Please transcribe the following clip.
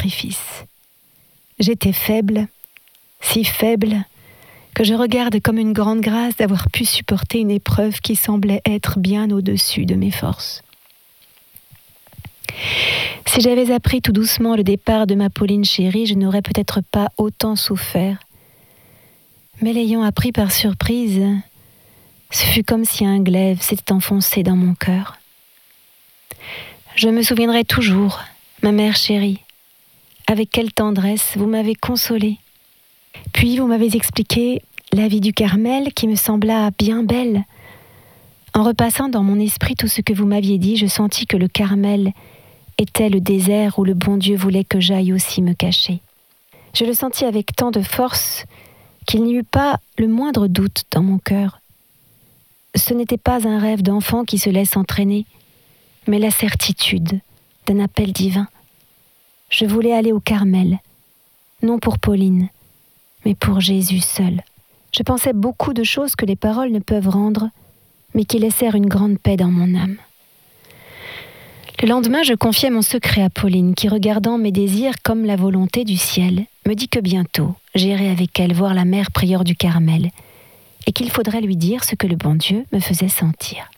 sacrifice. J'étais faible, si faible, que je regarde comme une grande grâce d'avoir pu supporter une épreuve qui semblait être bien au-dessus de mes forces. Si j'avais appris tout doucement le départ de ma Pauline chérie, je n'aurais peut-être pas autant souffert. Mais l'ayant appris par surprise, ce fut comme si un glaive s'était enfoncé dans mon cœur. Je me souviendrai toujours, ma mère chérie, avec quelle tendresse vous m'avez consolée. Puis vous m'avez expliqué la vie du Carmel qui me sembla bien belle. En repassant dans mon esprit tout ce que vous m'aviez dit, je sentis que le Carmel était le désert où le bon Dieu voulait que j'aille aussi me cacher. Je le sentis avec tant de force qu'il n'y eut pas le moindre doute dans mon cœur. Ce n'était pas un rêve d'enfant qui se laisse entraîner, mais la certitude d'un appel divin. Je voulais aller au Carmel, non pour Pauline, mais pour Jésus seul. Je pensais beaucoup de choses que les paroles ne peuvent rendre, mais qui laissèrent une grande paix dans mon âme. Le lendemain, je confiai mon secret à Pauline, qui, regardant mes désirs comme la volonté du ciel, me dit que bientôt, j'irai avec elle voir la mère prieure du Carmel, et qu'il faudrait lui dire ce que le bon Dieu me faisait sentir.